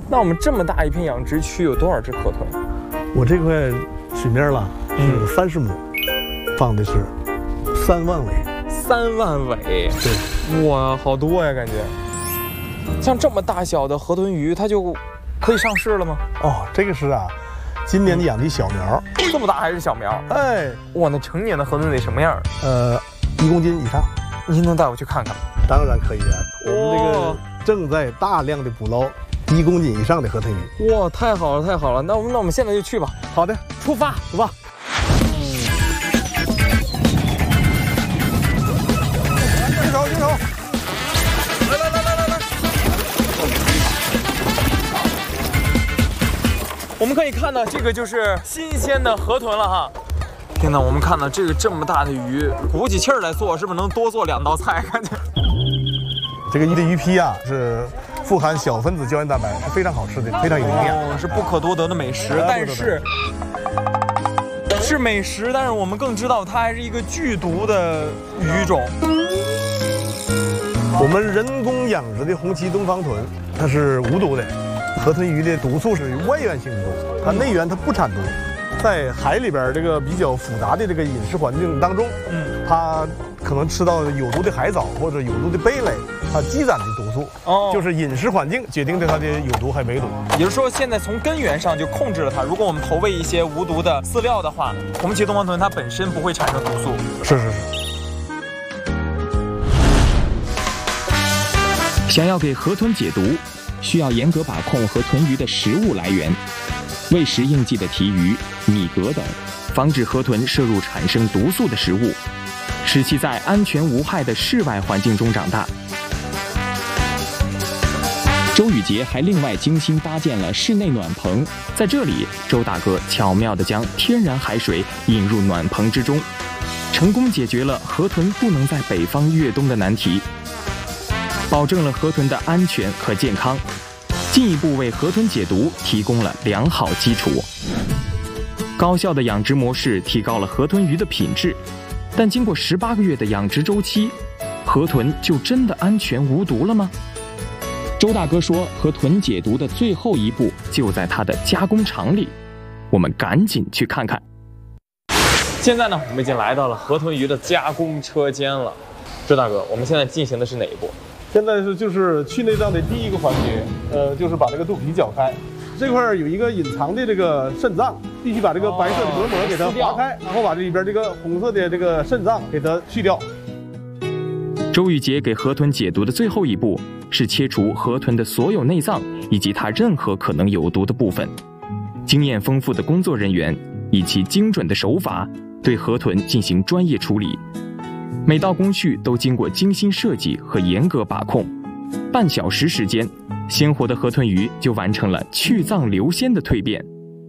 那我们这么大一片养殖区有多少只河豚？ 我这块水面了是30亩，放的是3万尾。 3万尾？对，哇，好多呀，感觉。像这么大小的河豚鱼，它就可以上市了吗？ 哦，这个是啊，今年养的小苗， 这么大还是小苗？ 哎， 哇，那成年的河豚得什么样 ？1公斤以上。 您能带我去看看吗？ 当然可以啊，我们这个正在大量的捕捞1公斤以上的河豚鱼。 哇，太好了，太好了！那我们现在就去吧。 好的， 出发， 走吧。举手！来！ 我们可以看到，这个就是新鲜的河豚了哈。天哪，我们看到这么大的鱼，鼓起气儿来做，是不是能多做2道菜？感觉这个鱼皮啊，是富含小分子胶原蛋白，是非常好吃的，非常有营养， 是不可多得的美食。但是美食，但是我们更知道它还是一个剧毒的鱼种。 我们人工养殖的红鳍东方豚，它是无毒的。河豚鱼的毒素是外源性毒，它内源它不产毒。在海里边这个比较复杂的这个饮食环境当中，它可能吃到有毒的海藻或者有毒的贝类，它积攒的毒素，就是饮食环境决定的它的有毒还没毒。 也就是说，现在从根源上就控制了它。如果我们投喂一些无毒的饲料的话，红鳍东方豚它本身不会产生毒素。 是。 想要给河豚解毒，需要严格把控河豚鱼的食物来源，喂食应季的提鱼、米蛤等，防止河豚摄入产生毒素的食物，使其在安全无害的室外环境中长大。周宇杰还另外精心搭建了室内暖棚，在这里，周大哥巧妙地将天然海水引入暖棚之中，成功解决了河豚不能在北方越冬的难题，保证了河豚的安全和健康，进一步为河豚解毒提供了良好基础。高效的养殖模式提高了河豚鱼的品质，但经过18个月的养殖周期，河豚就真的安全无毒了吗？周大哥说，河豚解毒的最后一步就在它的加工厂里，我们赶紧去看看。 现在呢，我们已经来到了河豚鱼的加工车间了。周大哥，我们现在进行的是哪一步？ 现在就是去内脏的第一个环节，就是把这个肚皮绞开。这块有一个隐藏的这个肾脏，必须把这个白色的薄膜给它划开，然后把这里边这个红色的这个肾脏给它去掉。 周宇杰给河豚解毒的最后一步是切除河豚的所有内脏以及它任何可能有毒的部分。经验丰富的工作人员以其精准的手法对河豚进行专业处理，每道工序都经过精心设计和严格把控。半小时时间，鲜活的河豚鱼就完成了去脏留鲜的蜕变。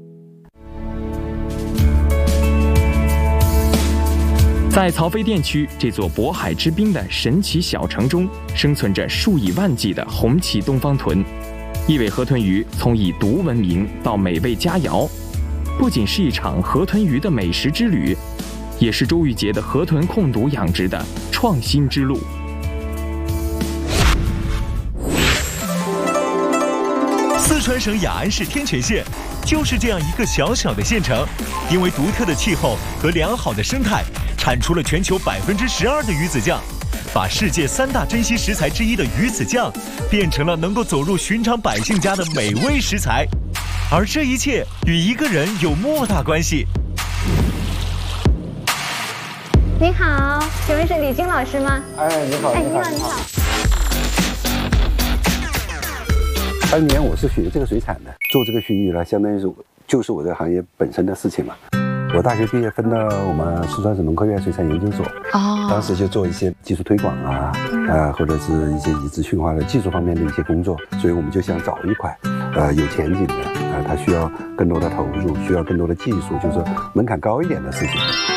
在曹妃甸区这座渤海之滨的神奇小城中，生存着数以万计的红鳍东方豚。一尾河豚鱼从以毒闻名到美味佳肴，不仅是一场河豚鱼的美食之旅，也是周宇杰的河豚控毒养殖的创新之路。 四川省雅安市天全县就是这样一个小小的县城，因为独特的气候和良好的生态，产出了全球12%的鱼子酱，把世界3大珍稀食材之一的鱼子酱变成了能够走入寻常百姓家的美味食材。而这一切与一个人有莫大关系。 你好，请问是李军老师吗？ 哎，你好， 你好，你好。 当年我是学这个水产的，做这个鲟鱼呢，相当于是就是我这个行业本身的事情嘛。我大学毕业分到我们四川省农科院水产研究所，当时就做一些技术推广或者是一些移植驯化的技术方面的一些工作，所以我们就想找一块有前景的它需要更多的投入，需要更多的技术，就是门槛高一点的事情。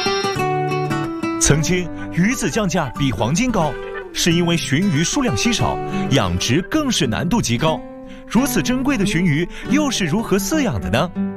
曾经鱼子酱价比黄金高，是因为鲟鱼数量稀少，养殖更是难度极高。如此珍贵的鲟鱼又是如何饲养的呢？